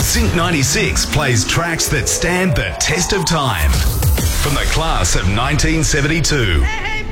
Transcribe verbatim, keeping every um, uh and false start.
Sync ninety-six plays tracks that stand the test of time. From the class of nineteen seventy-two. Hey,